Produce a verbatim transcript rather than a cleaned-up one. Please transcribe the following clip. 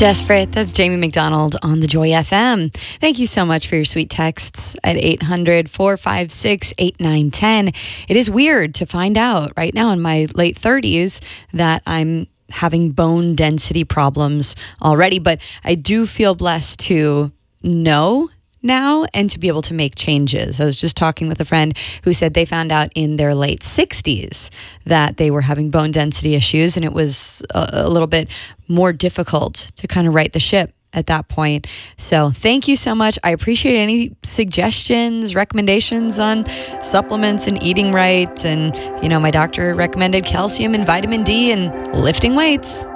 Desperate. That's Jamie McDonald on the Joy F M. Thank you so much for your sweet texts at eight hundred, four five six, eight nine one zero. It is weird to find out right now in my late thirties that I'm having bone density problems already, but I do feel blessed to know now and to be able to make changes. I was just talking with a friend who said they found out in their late sixties that they were having bone density issues, and it was a, a little bit more difficult to kind of right the ship at that point. So thank you so much. I appreciate any suggestions, recommendations on supplements and eating right. And, you know, my doctor recommended calcium and vitamin D and lifting weights.